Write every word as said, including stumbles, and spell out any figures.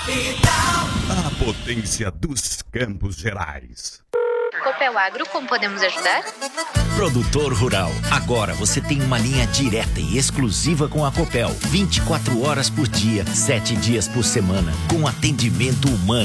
A potência dos Campos Gerais. Copel Agro, como podemos ajudar? Produtor rural, agora você tem uma linha direta e exclusiva com a Copel. vinte e quatro horas por dia, sete dias por semana, com atendimento humano.